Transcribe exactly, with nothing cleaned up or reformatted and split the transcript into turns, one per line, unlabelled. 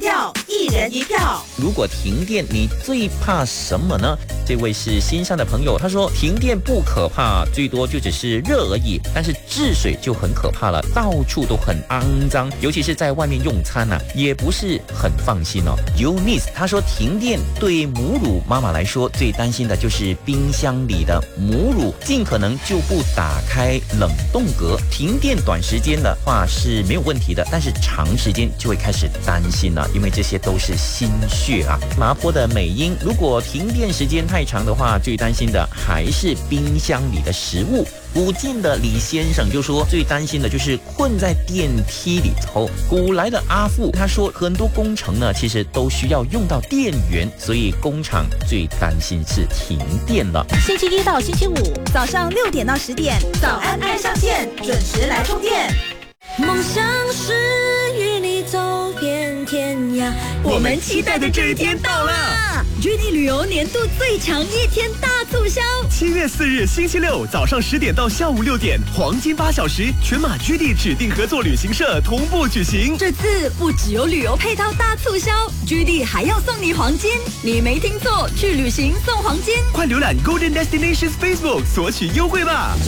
票，一人一票。
如果停电，你最怕什么呢？这位是新上的朋友，他说停电不可怕，最多就只是热而已，但是治水就很可怕了，到处都很肮脏，尤其是在外面用餐啊，也不是很放心哦。Eunice 他说停电对母乳妈妈来说最担心的就是冰箱里的母乳尽可能就不打开冷冻格，停电短时间的话是没有问题的，但是长时间就会开始担心了，因为这些都是心血啊。麻坡的美英，如果停电时间太长的话，最担心的还是冰箱里的食物。古晋的李先生就说最担心的就是困在电梯里头。古来的阿富他说很多工程呢其实都需要用到电源，所以工厂最担心是停电了。
星期一到星期五早上六点到十点，早安爱上线，准时来充电。
梦想是与你走遍天涯，
我们期待的这一天到了。
G D 旅游年度最长一天大促销，
七月四日星期六早上十点到下午六点，黄金八小时，全马 G D 指定合作旅行社同步举行。
这次不只有旅游配套大促销 ，G D 还要送你黄金，你没听错，去旅行送黄金。
快浏览 Golden Destinations Facebook 索取优惠吧。